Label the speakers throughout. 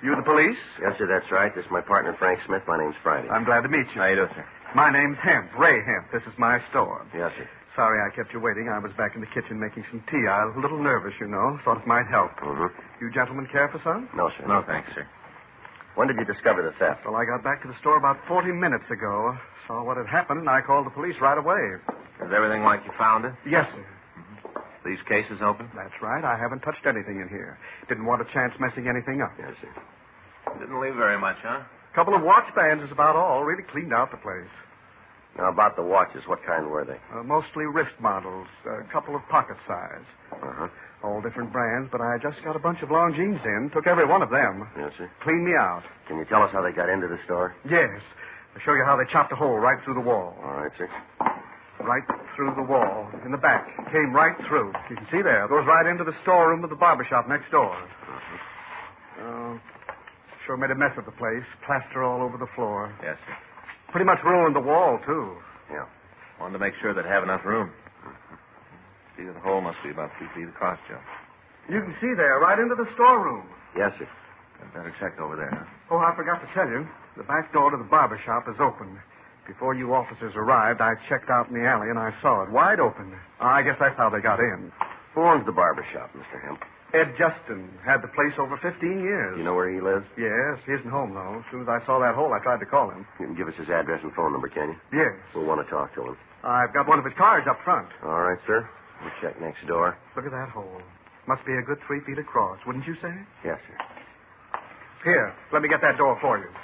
Speaker 1: You the police?
Speaker 2: Yes, sir, that's right. This is my partner, Frank Smith. My name's Friday.
Speaker 1: I'm glad to meet you.
Speaker 2: How you doing, sir?
Speaker 1: My name's Hemp, Ray Hemp. This is my store.
Speaker 2: Yes, sir.
Speaker 1: Sorry I kept you waiting. I was back in the kitchen making some tea. I was a little nervous, you know. Thought it might help.
Speaker 2: Mm-hmm.
Speaker 1: You gentlemen care for some?
Speaker 2: No, sir.
Speaker 3: No, thanks, sir.
Speaker 2: When did you discover the theft?
Speaker 1: Well, I got back to the store about 40 minutes ago. Saw what had happened, and I called the police right away.
Speaker 3: Is everything like you found it?
Speaker 1: Yes, sir.
Speaker 3: These cases open?
Speaker 1: That's right. I haven't touched anything in here. Didn't want a chance messing anything up.
Speaker 2: Yes, sir.
Speaker 3: Didn't leave very much, huh?
Speaker 1: Couple of watch bands is about all. Really cleaned out the place.
Speaker 2: Now, about the watches, what kind were they?
Speaker 1: Mostly wrist models. A couple of pocket size.
Speaker 2: Uh-huh.
Speaker 1: All different brands, but I just got a bunch of Longines in. Took every one of them.
Speaker 2: Yes, sir.
Speaker 1: Cleaned me out.
Speaker 2: Can you tell us how they got into the store?
Speaker 1: Yes. I'll show you how they chopped a hole right through the wall.
Speaker 2: All right, sir.
Speaker 1: Right through the wall. In the back. Came right through. You can see there. Goes right into the storeroom of the barber shop next door. Sure made a mess of the place. Plaster all over the floor.
Speaker 3: Yes, sir.
Speaker 1: Pretty much ruined the wall, too.
Speaker 2: Yeah.
Speaker 3: Wanted to make sure they'd have enough room. See, the hole must be about 2 feet across, Joe.
Speaker 1: You can see there, right into the storeroom.
Speaker 2: Yes, sir.
Speaker 3: I'd better check over there, huh?
Speaker 1: Oh, I forgot to tell you. The back door to the barber shop is open. Before you officers arrived, I checked out in the alley and I saw it wide open. I guess that's how they got in.
Speaker 2: Who owns the barber shop, Mr. Hemp?
Speaker 1: Ed Justin had the place over 15 years.
Speaker 2: You know where he lives?
Speaker 1: Yes, he isn't home, though. As soon as I saw that hole, I tried to call him.
Speaker 2: You can give us his address and phone number, can you?
Speaker 1: Yes.
Speaker 2: We'll want to talk to him.
Speaker 1: I've got one of his cards up front.
Speaker 2: All right, sir. We'll check next door.
Speaker 1: Look at that hole. Must be a good 3 feet across, wouldn't you say?
Speaker 2: Yes, sir.
Speaker 1: Here, let me get that door for you.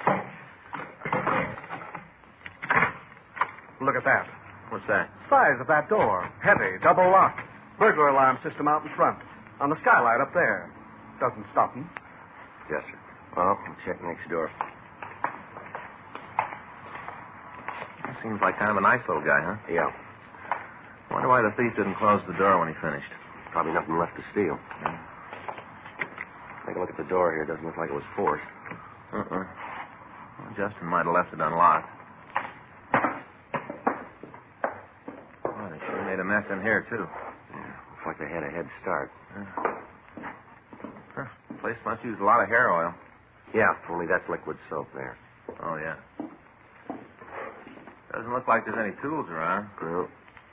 Speaker 1: Look at that.
Speaker 3: What's that?
Speaker 1: Size of that door. Heavy, double lock. Burglar alarm system out in front. On the skylight up there. Doesn't stop him.
Speaker 2: Yes, sir. Well, we'll check next door.
Speaker 3: Seems like kind of a nice little guy, huh?
Speaker 2: Yeah.
Speaker 3: Wonder why the thief didn't close the door when he finished.
Speaker 2: Probably nothing left to steal.
Speaker 3: Yeah.
Speaker 2: Take a look at the door here. It doesn't look like it was forced.
Speaker 3: Well, Justin might have left it unlocked. Well, they sure made a mess in here, too.
Speaker 2: Yeah. Looks like they had a head start.
Speaker 3: Huh. The place must use a lot of hair oil.
Speaker 2: Yeah, only that's liquid soap there.
Speaker 3: Oh, yeah. Doesn't look like there's any tools around.
Speaker 2: Well,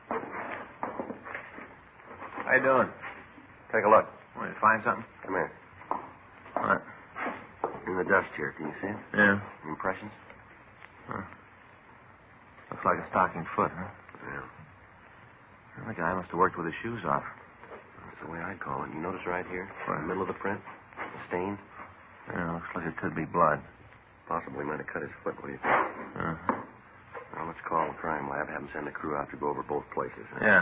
Speaker 3: How you doing?
Speaker 2: take a look.
Speaker 3: Want to find something?
Speaker 2: Come here.
Speaker 3: What?
Speaker 2: In the dust here. Can you see it?
Speaker 3: Yeah.
Speaker 2: Impressions?
Speaker 3: Huh. Looks like a stocking foot, huh?
Speaker 2: Yeah.
Speaker 3: The guy must have worked with his shoes off.
Speaker 2: That's the way I'd call it. You notice right here?
Speaker 3: What?
Speaker 2: In the middle of the print? The stain?
Speaker 3: Yeah, looks like it could be blood.
Speaker 2: Possibly might have cut his foot. What do you think?
Speaker 3: Uh-huh.
Speaker 2: Well, let's call the crime lab. Have them send a crew out to go over both places. Huh?
Speaker 3: Yeah.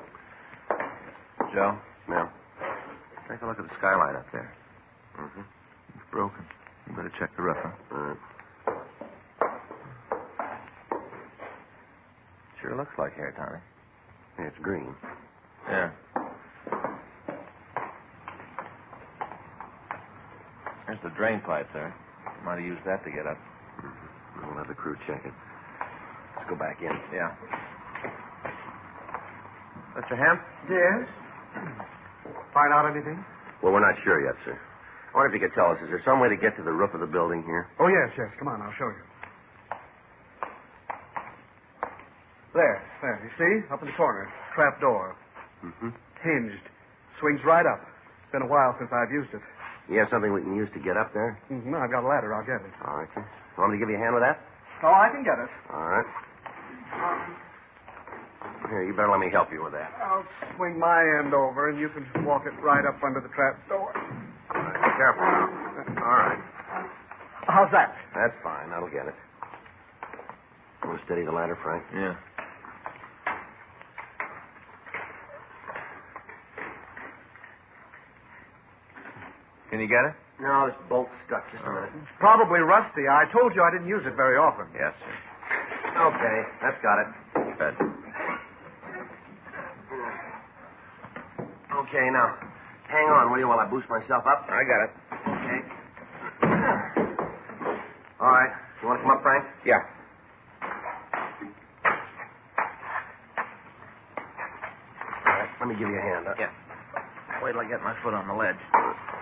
Speaker 3: Joe,
Speaker 2: Yeah.
Speaker 3: take a look at the skylight up there.
Speaker 2: Mm-hmm.
Speaker 3: It's broken. You better check the roof, huh?
Speaker 2: All right.
Speaker 3: Sure looks like hair, Tommy.
Speaker 2: Yeah, it's green.
Speaker 3: Yeah. There's the drain pipe there. Might have used that to get up.
Speaker 2: Mm-hmm. We'll have the crew check it. Let's go back in.
Speaker 3: Yeah. Mr. Hemp?
Speaker 1: Yes? Find out anything?
Speaker 2: Well, we're not sure yet, sir. I wonder if you could tell us, is there some way to get to the roof of the building here?
Speaker 1: Oh, yes. Come on, I'll show you. There. You see? Up in the corner. Trap door.
Speaker 2: Mm-hmm.
Speaker 1: Hinged. Swings right up. It's been a while since I've used it.
Speaker 2: You have something we can use to get up there?
Speaker 1: Mm-hmm. I've got a ladder. I'll get it.
Speaker 2: All right, sir. Want me to give you a hand with that?
Speaker 1: Oh, I can get it.
Speaker 2: All right. Here, you better let me help you with that.
Speaker 1: I'll swing my end over, and you can walk it right up under the trap door.
Speaker 2: All right, be careful now. All right.
Speaker 1: How's that?
Speaker 2: That's fine. That'll get it. Want to steady the ladder, Frank?
Speaker 3: Yeah. Can you get it?
Speaker 2: No, this bolt's stuck. Just a minute.
Speaker 1: It's probably rusty. I told you I didn't use it very often.
Speaker 3: Yes, sir.
Speaker 2: Okay, that's got it.
Speaker 3: Good.
Speaker 2: Okay, now, hang on, will you, while I boost myself up?
Speaker 3: I got it.
Speaker 2: Okay. All right. You want to come up, Frank?
Speaker 3: Yeah.
Speaker 2: All right, let me give you a hand.
Speaker 3: Yeah. Wait till I get my foot on the ledge.